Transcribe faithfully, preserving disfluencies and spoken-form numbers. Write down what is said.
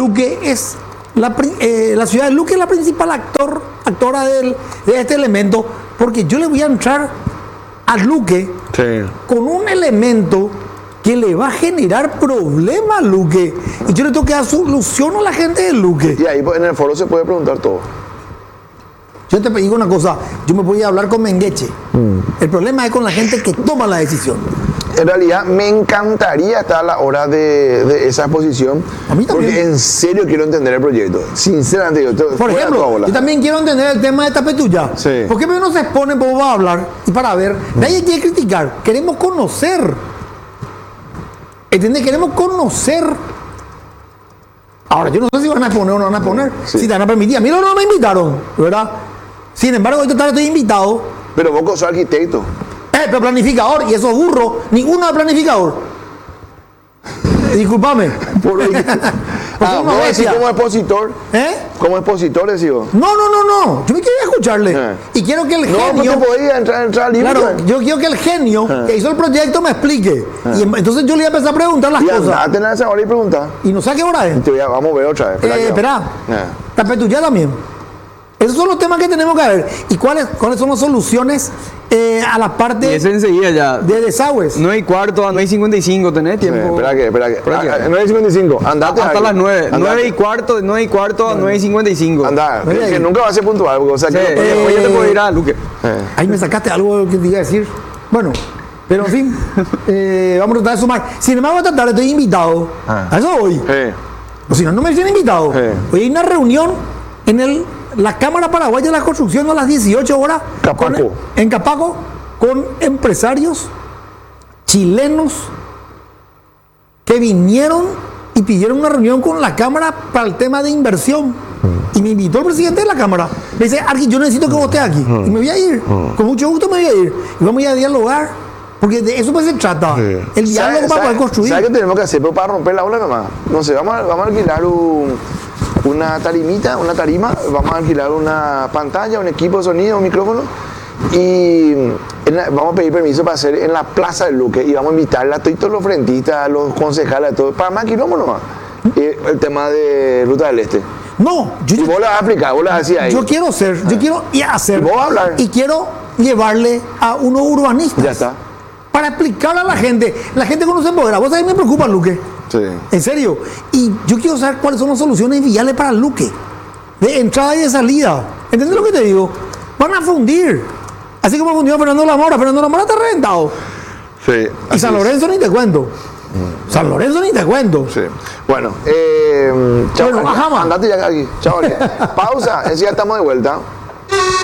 Luque es la, eh, la ciudad de Luque es la principal actor, actora del, de este elemento, porque yo le voy a entrar a Luque Sí. con un elemento que le va a generar problemas a Luque. Y yo le tengo que dar solución a la gente de Luque. Y ahí pues, en el foro se puede preguntar todo. Yo te digo una cosa, yo me voy a hablar con Mengeche. Mm. El problema es con la gente que toma la decisión. En realidad me encantaría estar a la hora de, de esa exposición. A mí también. Porque en serio quiero entender el proyecto. Sinceramente, yo te, Por ejemplo, yo también quiero entender el tema de Tapetuya. Sí. ¿Por qué no se exponen para a hablar y para ver? Mm. Nadie quiere criticar, queremos conocer. ¿Entiendes? Queremos conocer. Ahora, yo no sé si van a poner o no van a poner. Sí. Si te van a permitir. A mí no, no me invitaron, ¿verdad? Sin embargo, hoy tarde estoy invitado. Pero vos sos arquitecto. Eh, pero planificador, y esos burros, ninguno es planificador. Eh, discúlpame. Por hoy. Ah, ¿vos decís como expositor? ¿Eh? ¿Como expositor decís vos? No, no, no, no. Yo me quiero escucharle. Eh. Y quiero que el no, genio... No, porque podía entrar, entrar libre. Claro, yo quiero que el genio eh. que hizo el proyecto me explique. Eh. Y entonces yo le voy a empezar a preguntar las y cosas. Andate en esa hora y preguntar. Y no sé qué hora es. Te voy a, vamos a ver otra vez. Espera, eh, espera. Eh. Tapetuya también. Esos son los temas que tenemos que ver. ¿Y cuáles, cuáles son las soluciones eh, a la parte y eso enseguida ya. de desagües? nueve y cuarto a nueve y cincuenta y cinco, ¿tenés tiempo? Sí, espera que, espera que. Espera que. A, a nueve y cincuenta y cinco, andate. Hasta ahí. las nueve. Andate. nueve y cuarto, nueve y cuarto a nueve y cincuenta y cinco. Anda, que, que nunca va a ser puntual. Porque, o sea, sí, que no, eh, después yo te puedo ir a Luque. Eh. Ahí me sacaste algo que te iba a decir. Bueno, pero en fin, eh, vamos a tratar de sumar. Sin embargo, esta tarde estoy invitado. Ah. A eso voy. Eh. O si no, no me tienen invitado. Eh. Hoy hay una reunión en el. La Cámara Paraguaya de la Construcción a las dieciocho horas Capaco. Con, en Capaco con empresarios chilenos que vinieron y pidieron una reunión con la Cámara para el tema de inversión. Mm. Y me invitó el presidente de la Cámara. Me dice, Arqui, yo necesito que vos estés aquí. Mm. Y me voy a ir. Mm. Con mucho gusto me voy a ir. Y vamos a ir a dialogar. Porque de eso pues se trata. Sí. El diálogo para poder construir. ¿Sabes qué tenemos que hacer? Pero para romper la ola nomás. No sé, vamos a, vamos a alquilar un... una tarimita, una tarima, vamos a alquilar una pantalla, un equipo de sonido, un micrófono y la, vamos a pedir permiso para hacer en la Plaza del Luque y vamos a invitar a todos los frentistas, a los concejales, a todos, para más kilómetros nomás. Y el tema de Ruta del Este. No, yo, y vos lo vas a explicar, vos lo vas a decir ahí. Yo quiero ser, ah. yo quiero y hacer. Y vos vas a hablar. Y quiero llevarle a unos urbanistas. Ya está. Para explicarle a la gente. La gente conoce Empodera. Vos sabés, me preocupa Luque. Sí. En serio. Y yo quiero saber cuáles son las soluciones viales para el Luque. De entrada y de salida. ¿Entiendes lo que te digo? Van a fundir. Así como fundió Fernando Lamora. Fernando Lamora está reventado. Sí. Y San Lorenzo es. ni te cuento. Mm. San Lorenzo ni te cuento. Sí. Bueno, eh, chao. Bueno, Andate ya aquí. Chao. Pausa. Enseguida estamos de vuelta.